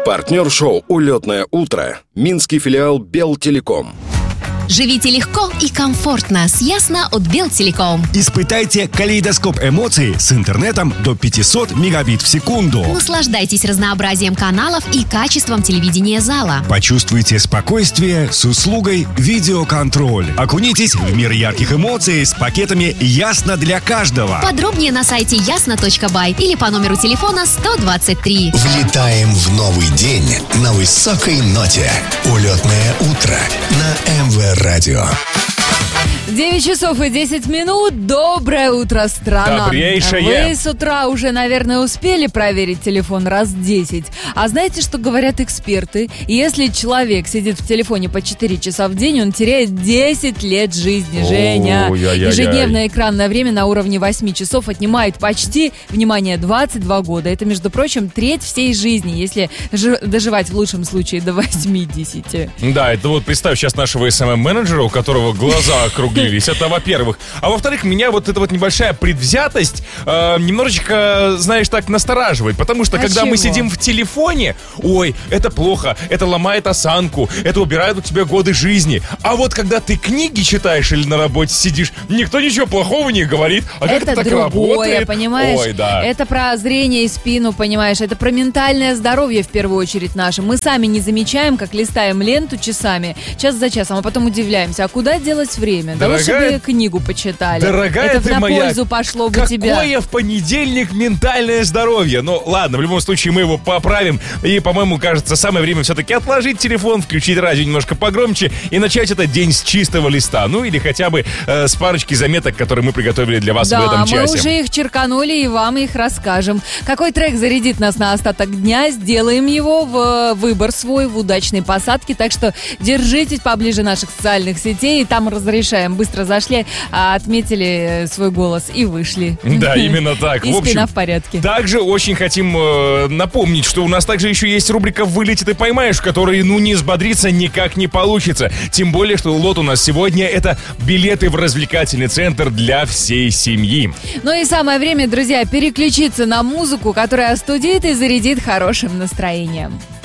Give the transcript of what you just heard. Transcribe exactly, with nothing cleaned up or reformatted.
Партнер шоу «Улетное утро» – Минский филиал Белтелеком. Живите легко и комфортно с Ясно от Белтелеком. Испытайте калейдоскоп эмоций с интернетом до пятьсот мегабит в секунду. Наслаждайтесь разнообразием каналов и качеством телевидения зала. Почувствуйте спокойствие с услугой видеоконтроль. Окунитесь в мир ярких эмоций с пакетами «Ясно для каждого». Подробнее на сайте ясно точка бай или по номеру телефона сто двадцать три. Влетаем в новый день на высокой ноте. Улетное утро на эм вэ радио. девять часов и десять минут. Доброе утро, страна. Добрейшее. Вы с утра уже, наверное, успели проверить телефон раз десять. А знаете, что говорят эксперты? Если человек сидит в телефоне по четыре часа в день, он теряет десять лет жизни. Женя, ежедневное экранное время на уровне восемь часов отнимает почти, внимание, двадцать два года. Это, между прочим, треть всей жизни, если доживать в лучшем случае до восьмидесяти. Да, это вот представь сейчас нашего эс эм эм-менеджера, у которого глаза округлились. Это во-первых. А во-вторых, меня вот эта вот небольшая предвзятость э, немножечко, знаешь, так настораживает. Потому что, а когда чего? мы сидим в телефоне, ой, это плохо, это ломает осанку, это убирает у тебя годы жизни. А вот когда ты книги читаешь или на работе сидишь, никто ничего плохого не говорит. А как это, это так другое, работает? Понимаешь? Ой, да. Это про зрение и спину, понимаешь? Это про ментальное здоровье в первую очередь наше. Мы сами не замечаем, как листаем ленту часами, час за часом, а потом удивляемся, а куда делось время? Да лучше бы книгу почитали. Дорогая это ты на моя, пользу пошло бы какое тебя. Какое в понедельник ментальное здоровье? Ну ладно, в любом случае мы его поправим. И, по-моему, кажется, самое время все-таки отложить телефон, включить радио немножко погромче и начать этот день с чистого листа. Ну или хотя бы э, с парочки заметок, которые мы приготовили для вас да, в этом часе. Да, мы уже их черканули и вам их расскажем. Какой трек зарядит нас на остаток дня? Сделаем его в выбор свой в удачной посадке. Так что держитесь поближе наших социальных сетей. И там разрешаем. Быстро зашли, отметили свой голос и вышли. Да, именно так. И в общем, спина в порядке. Также очень хотим э, напомнить, что у нас также еще есть рубрика «Вылетит и поймаешь», в которой, ну, не взбодриться никак не получится. Тем более, что лот у нас сегодня — это билеты в развлекательный центр для всей семьи. Ну и самое время, друзья, переключиться на музыку, которая остудит и зарядит хорошим настроением.